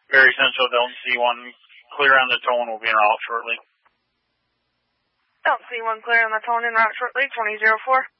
Very Central, don't see one. Clear on the tone, will be en route shortly. Don't see one clear on the tone, en route shortly, 2004.